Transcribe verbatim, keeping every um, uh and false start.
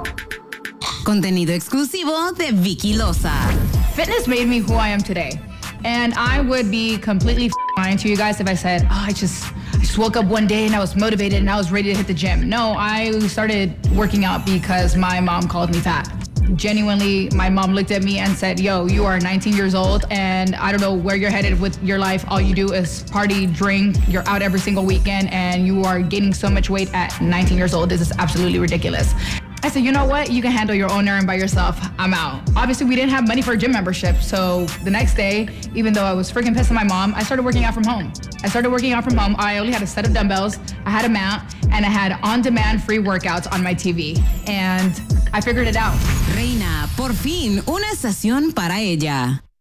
Contenido exclusivo de Vicky Loza. Fitness made me who I am today. And I would be completely lying to you guys if I said, oh, I just, I just woke up one day and I was motivated and I was ready to hit the gym. No, I started working out because my mom called me fat. Genuinely, my mom looked at me and said, yo, you are nineteen years old and I don't know where you're headed with your life. All you do is party, drink, you're out every single weekend and you are gaining so much weight at nineteen years old. This is absolutely ridiculous. I said, you know what? You can handle your own errand by yourself. I'm out. Obviously, we didn't have money for a gym membership. So the next day, even though I was freaking pissed at my mom, I started working out from home. I started working out from home. I only had a set of dumbbells, I had a mat, and I had on-demand free workouts on my T V. And I figured it out. Reina, por fin, una estación para ella.